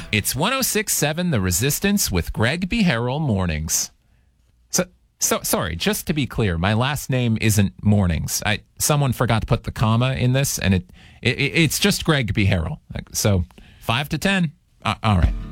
It's 106.7 The Resistance with Greg B. Harrell Mornings. So sorry, just to be clear, my last name isn't Mornings. Someone forgot to put the comma in this, and it's just Greg B. Harrell. So 5 to 10. All right.